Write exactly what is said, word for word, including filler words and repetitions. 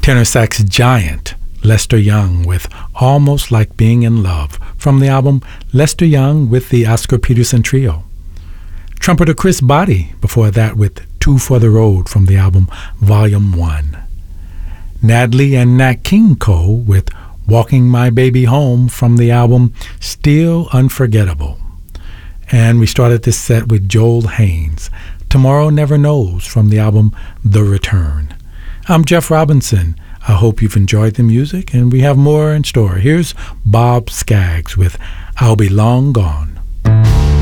tenor sax giant Lester Young with Almost Like Being in Love from the album Lester Young with the Oscar Peterson Trio. Trumpeter Chris Botti before that with Two for the Road from the album Volume one. Nadley and Nat King Cole with Walking My Baby Home from the album Still Unforgettable. And we started this set with Joel Haynes, Tomorrow Never Knows from the album The Return. I'm Jeff Robinson. I hope you've enjoyed the music, and we have more in store. Here's Bob Skaggs with I'll Be Long Gone.